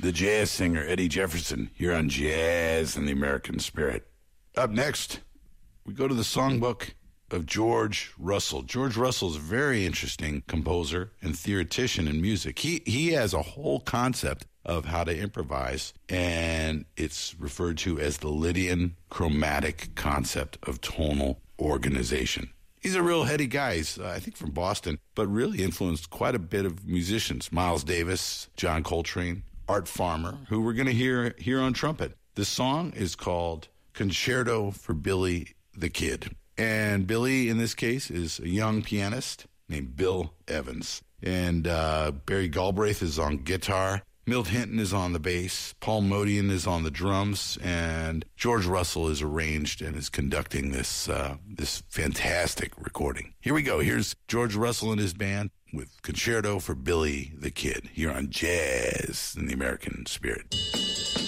the jazz singer Eddie Jefferson here on Jazz and the American Spirit. Up next, we go to the songbook of George Russell. George Russell is a very interesting composer and theoretician in music. He has a whole concept of how to improvise, and it's referred to as the Lydian chromatic concept of tonal organization. He's a real heady guy. He's, I think, from Boston, but really influenced quite a bit of musicians. Miles Davis, John Coltrane, Art Farmer, who we're going to hear here on trumpet. The song is called Concerto for Billy the Kid. And Billy, in this case, is a young pianist named Bill Evans. And Barry Galbraith is on guitar. Milt Hinton is on the bass, Paul Motian is on the drums, and George Russell is arranged and is conducting this fantastic recording. Here we go. Here's George Russell and his band with Concerto for Billy the Kid here on Jazz in the American Spirit.